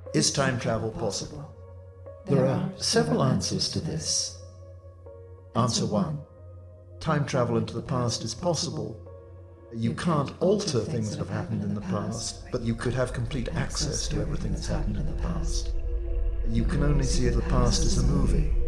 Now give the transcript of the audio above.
Is time travel possible? There are several answers to this. Answer 1. Time travel into the past is possible. You can't alter things that have happened in the past, but you could have complete access to everything that's happened in the past. You can only see the past as a movie.